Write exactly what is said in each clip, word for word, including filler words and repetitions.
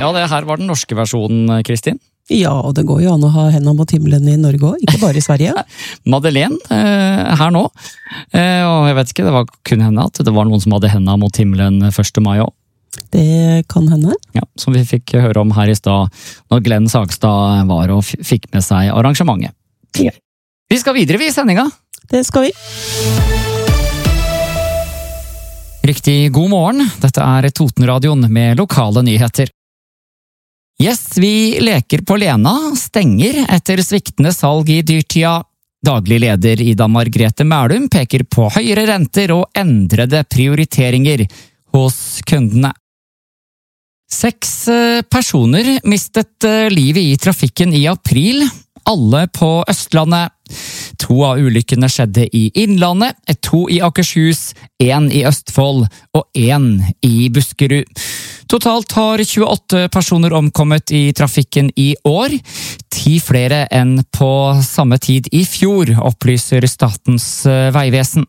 Ja, det her var den norske versjonen, Kristin. Ja, og det går jo an å ha hendene mot himmelen i Norge også, ikke bare i Sverige. Madeleine, eh, her nå. Eh, og jeg vet ikke, det var kun henne at det var noen som hadde hendene mot himmelen første mai også. Det kan hende. Ja, som vi fikk høre om her i stad, når Glenn Sagstad var og f- fikk med seg arrangementet. Ja. Vi skal videre vi i sendinga. Det skal vi. Riktig god morgen, dette er Totenradioen med lokale nyheter. Yes, vi leker på Lena, stenger etter sviktende salg i dyrtida. Daglig leder Ida Margrethe Mælum peker på høyere renter og endrede prioriteringer hos kundene. Seks personer mistet livet i trafikken i april, alle på Østlandet. To av ulykkene skjedde i Innlandet, to i Akershus, en i Østfold og en i Buskerud. Totalt har tjueåtte personer omkommet i trafikken i år, ti flere enn på samme tid i fjor, opplyser Statens vegvesen.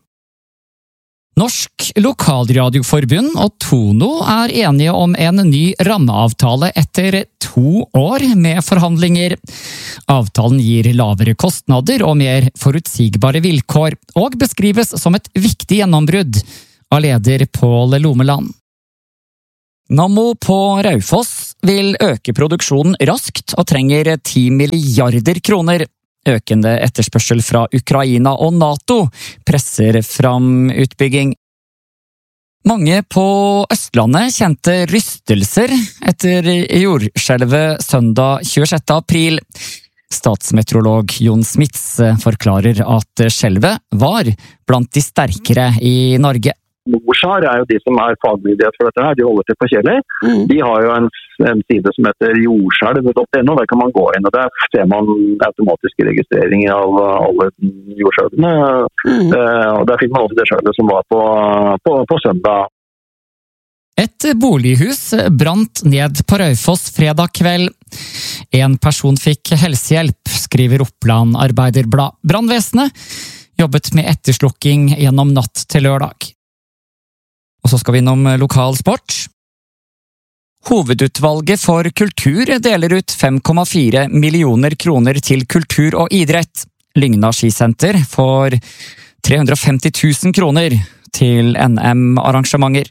Norsk Lokalradioforbund og Tono er enige om en ny rammeavtale etter to år med forhandlinger. Avtalen gir lavere kostnader og mer forutsigbare vilkår, og beskrives som et viktig gjennombrudd av leder Pål Lomeland. Nammo på Raufoss vil øke produksjonen raskt og trenger ti milliarder kroner. Økende etterspørsel fra Ukraina og NATO presser fram utbygging. Mange på Østlandet kjente rystelser etter jordskjelvet søndag tjuesjette april. Statsmeteorolog Jon Smits forklarer at skjelvet var blant de sterkere i Norge. Norsar er jo de som er fagmyndighet for dette her, de holder til på Kjeller. Mm. De har jo en, en side som heter jordskjelv punktum no, der kan man gå inn, og der ser man automatiske registreringer av alle jordskjelvene. Mm. Eh, og der fikk man også det skjelvet som var på, på, på søndag. Et bolighus brant ned på Raufoss fredag kveld. En person fikk helsehjelp, skriver Oppland Arbeiderblad. Brannvesenet jobbet med etterslukking gjennom natt til lørdag. Og så skal vi innom lokal sport. Hovedutvalget for kultur deler ut fem komma fire millioner kroner til kultur og idrett. Lygna skisenter får tre hundre og femti tusen kroner til N M-arrangementer.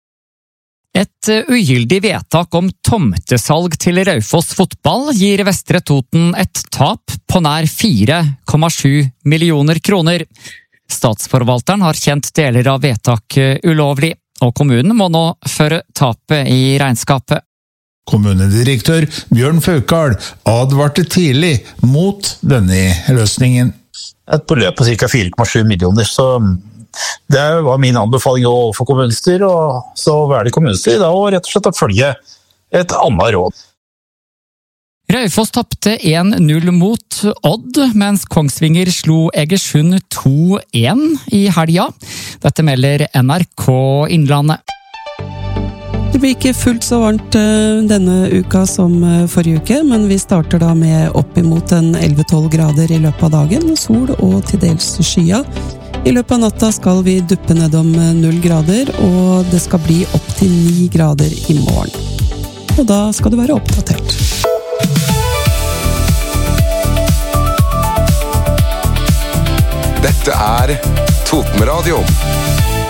Et ugyldig vedtak om tomtesalg til Raufoss fotball gir Vestre Toten et tap på nær fire komma sju millioner kroner. Statsforvalteren har kjent deler av vedtaket ulovlig, og kommunen må nå føre tapet i regnskapet. Kommunedirektør Bjørn Faukal advarte tidlig mot denne løsningen. Et beløp på ca. fire komma sju millioner, så det var min anbefaling overfor kommunestyret, og så var det kommunestyret da, og rett og slett å følge et annet råd. Raufoss tappte en null mot Odd, mens Kongsvinger slo Egersund to en i helga. Dette melder N R K Innlandet. Det blir ikke fullt så varmt denne uka som forrige uke, men vi starter da med opp imot en elleve tolv grader i løpet av dagen, sol og til dels skya. I løpet av natta skal vi duppe nedom null grader, og det skal bli opp til ni grader i morgen. Og da skal du være oppdatert. Dette er Totenradio.